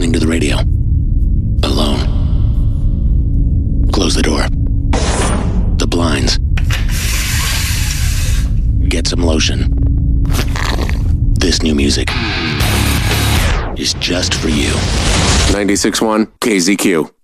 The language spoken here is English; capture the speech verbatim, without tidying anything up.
listening to the radio. Alone. Close the door. The blinds. Get some lotion. This new music is just for you. ninety-six point one K Z Q.